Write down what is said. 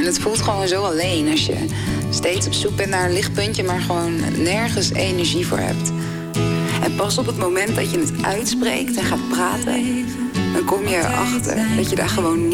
En het voelt gewoon zo alleen als je steeds op zoek bent naar een lichtpuntje, maar gewoon nergens energie voor hebt. En pas op het moment dat je het uitspreekt en gaat praten, dan kom je erachter dat je daar gewoon